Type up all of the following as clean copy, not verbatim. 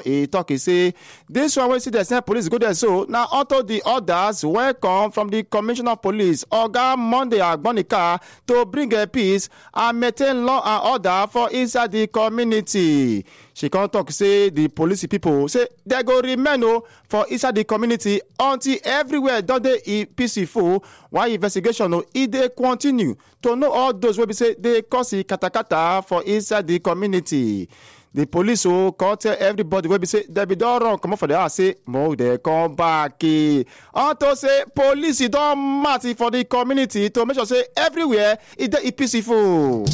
He talk, he say, this one we see the same police go there so. Now, auto the orders welcome from the Commissioner of Police, Oga Monday Agbonika, to bring a peace and maintain law and order for inside the community. She can't talk, say the police people say they go remain for inside the community until everywhere don't they peaceful. While investigation they continue to know all those will be say they cause katakata for inside the community. The police can't tell everybody will be say they be done wrong. Come on for the house say more they come back. Unto say police don't matter for the community to make sure say everywhere is peaceful.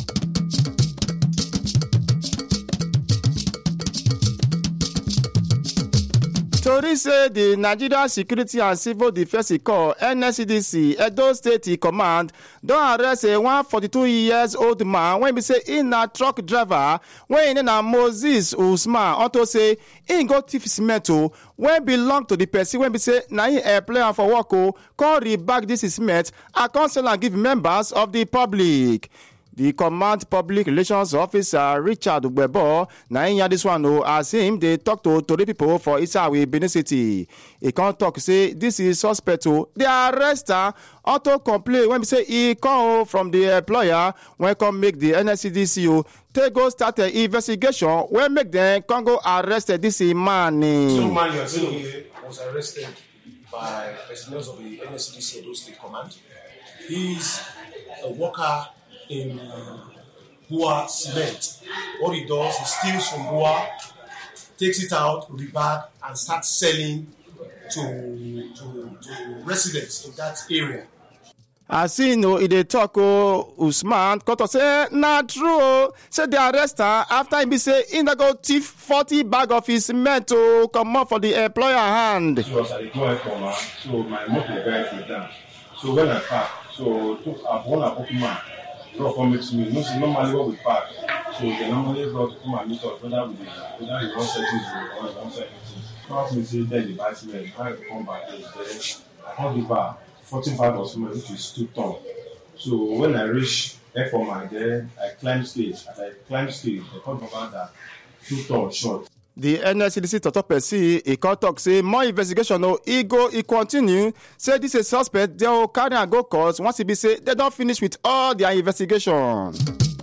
Tori say the Nigeria Security and Civil Defense Corps (NSCDC) Edo State Command don arrest a 142-year-old man when be say in a truck driver when in a Moses Usman unto say he go thief cement when belong to the person when be say na him employ am for work come reback this cement and come sell and give members of the public. The Command Public Relations Officer Richard Ugbebo na him this one as him they talk to Tori people for Isawi, Benin City. He can't talk say this is suspect they arrest her auto complain when we say he come from the employer when come make the NSCDC they go start an investigation when make them come go arrest this man. So man you are saying he was arrested by personnel of the NSCDC Edo State Command. He's a worker in Bua Cement. What he does, he steals from Bua, takes it out, rebag, and starts selling to residents in that area. As you know, they talk Usman, got to say, not true. Say they arrest her after he say, in the go thief 40 bag of his cement to come up for the employer hand. So I was at the so my motor guy came down. So when I park, so I've won a Pokemon. Come to me. No, normally what we park. So they normally brought to come and meet us whether he wants to use or he wants anything. Ask me say then the buy cement. I come back there. I can't give her 14 bags of cement, which is 2 tons. So when I reach F4 there, I climb stage. As I climb stage, I come about that 2 tons short. The NSCDC Totopesi, he can't talk, say more investigation, he continue, say this is suspect, they will carry and go court once he be say they don't finish with all their investigation.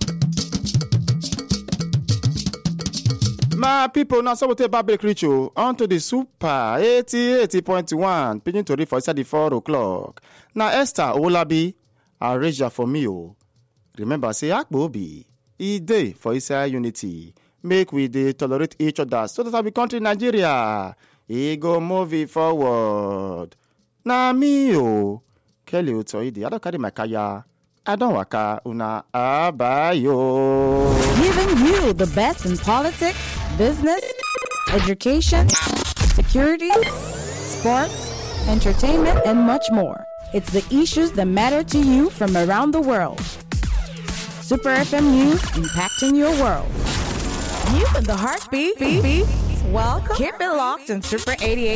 My people, now so we take back Richo onto the Super 80.1, pidgin to read for inside the 4 o'clock. Now Esther Olabi, arrange for me. Remember, say Akbobi, he day for inside unity. Make we dey tolerate each other so that our country Nigeria go move it forward. Na me Kelly Otoide, I don't carry my kaya. I don't waka una abayo. Giving you the best in politics, business, education, security, sports, entertainment, and much more. It's the issues that matter to you from around the world. Super FM News, impacting your world. You with the heartbeat. Welcome. Keep it locked in Super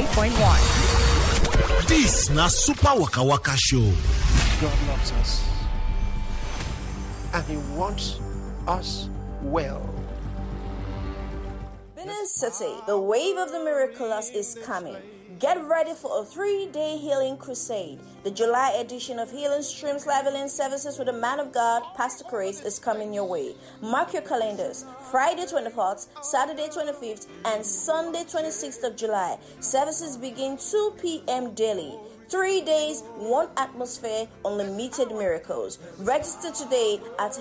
88.1. This na Super Waka Waka Show. God loves us. And He wants us well. Benin City, the wave of the miraculous is coming. Get ready for a 3-day healing crusade. The July edition of Healing Streams Live Healing Services with the Man of God, Pastor Chris, is coming your way. Mark your calendars. Friday 24th, Saturday 25th, and Sunday 26th of July. Services begin 2 p.m. daily. 3 days, 1 atmosphere, unlimited miracles. Register today at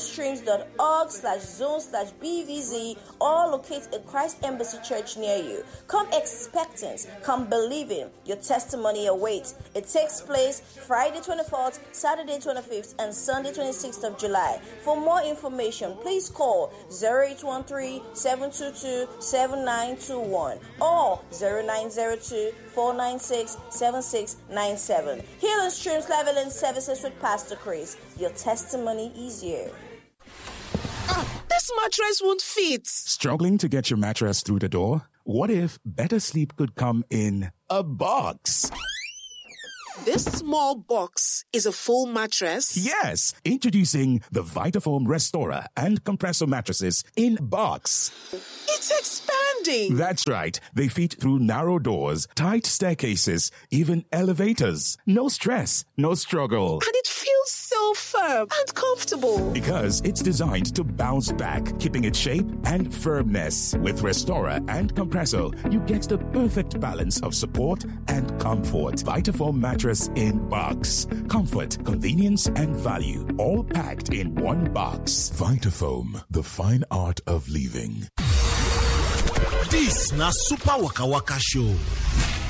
healingstreams.org/zone/BVZ or locate a Christ Embassy Church near you. Come expectant, come believing. Your testimony awaits. It takes place Friday 24th, Saturday 25th, and Sunday 26th of July. For more information, please call 0813-722-7921 or 0902-496-7697. Healing Streams Live Healing Services with Pastor Chris. Your testimony is here. This mattress won't fit. Struggling to get your mattress through the door? What if better sleep could come in a box? This small box is a full mattress? Yes, introducing the Vitafoam Restorer and Compressor mattresses in box. It's expanding. That's right. They fit through narrow doors, tight staircases, even elevators. No stress, no struggle. And it feels so firm and comfortable. Because it's designed to bounce back, keeping its shape and firmness. With Restorer and Compressor, you get the perfect balance of support and comfort. Vitafoam mattress in box. Comfort, convenience, and value, all packed in one box. Vitafoam, the fine art of living. This na Super Waka Waka Show.